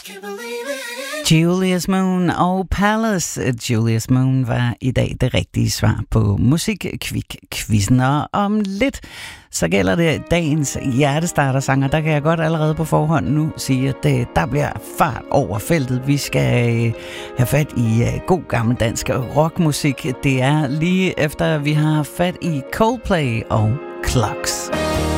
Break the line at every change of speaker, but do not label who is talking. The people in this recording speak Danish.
Julius Moon og Palace. Julius Moon var i dag det rigtige svar på Musikquizzen, og om lidt så gælder det dagens hjertestartersanger. Der kan jeg godt allerede på forhånd nu sige, at der bliver fart over feltet. Vi skal have fat i god gammel dansk rockmusik. Det er lige efter vi har fat i Coldplay og Clocks.